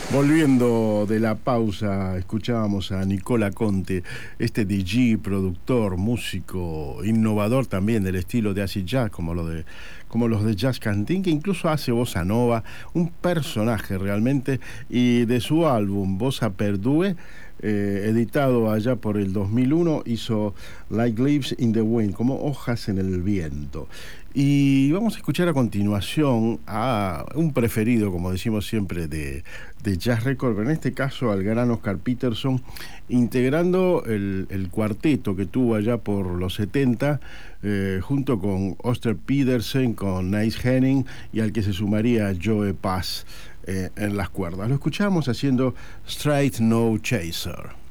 Volviendo de la pausa, escuchábamos a Nicola Conte, este DJ, productor, músico, innovador también del estilo de acid jazz, como los de Jazz Canteen, que incluso hace bossa nova, un personaje realmente, y de su álbum Bossa Perdue, editado allá por el 2001, hizo Like Leaves in the Wind, como hojas en el viento. Y vamos a escuchar a continuación a un preferido, como decimos siempre, de Jazz Record, pero en este caso al gran Oscar Peterson, integrando el cuarteto que tuvo allá por los 70, junto con Oster Peterson, con Nice Henning, y al que se sumaría Joe Pass en las cuerdas. Lo escuchamos haciendo Straight No Chaser.